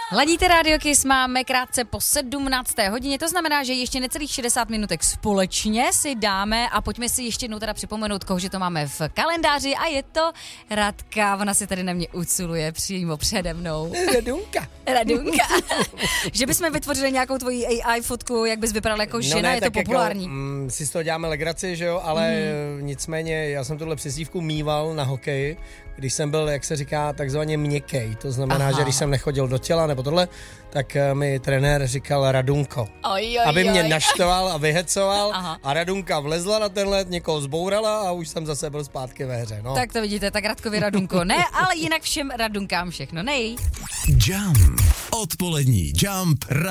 Ladíte Radio Kiss, máme krátce po 17. hodině, to znamená, že ještě necelých 60 minutek společně si dáme a pojďme si ještě jednou teda připomenout, koho, že to máme v kalendáři a je to Radka, ona si tady na mě uculuje přímo přede mnou. Radunka. Že bychom vytvořili nějakou tvoji AI fotku, jak bys vypadala jako žena, je to populární. Jako, si z toho děláme legraci, že jo, ale nicméně já jsem tuhle přezdívku mýval na hokeji, když jsem byl, jak se říká, takzvaně měkkej. To znamená, že když jsem nechodil do těla nebo tohle, tak mi trenér říkal Radunko. Aby mě naštval a vyhecoval a Radunka vlezla na ten led, někoho zbourala a už jsem zase byl zpátky ve hře. No. Tak to vidíte, tak Radkovi Radunko ne, ale jinak všem Radunkám všechno nej. Jump. Odpolední Jump.